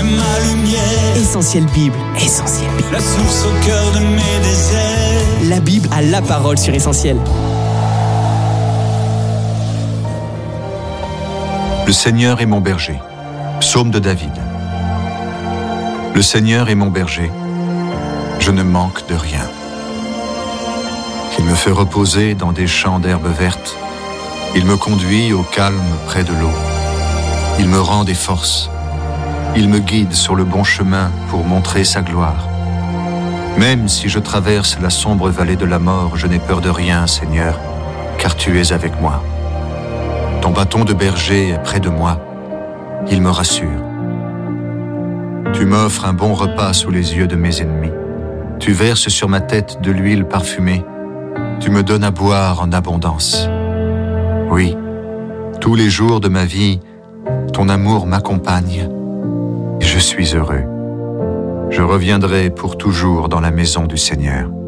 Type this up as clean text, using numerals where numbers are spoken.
ma lumière. Essentiel Bible, Essentiel Bible. La source au cœur de mes déserts. La Bible a la parole sur Essentiel. Le Seigneur est mon berger. Psaume de David. Le Seigneur est mon berger. Je ne manque de rien. Il me fait reposer dans des champs d'herbes vertes. Il me conduit au calme près de l'eau. Il me rend des forces. Il me guide sur le bon chemin pour montrer sa gloire. Même si je traverse la sombre vallée de la mort, je n'ai peur de rien, Seigneur, car tu es avec moi. Ton bâton de berger est près de moi. Il me rassure. Tu m'offres un bon repas sous les yeux de mes ennemis. Tu verses sur ma tête de l'huile parfumée. Tu me donnes à boire en abondance. Oui, tous les jours de ma vie, ton amour m'accompagne et je suis heureux. Je reviendrai pour toujours dans la maison du Seigneur.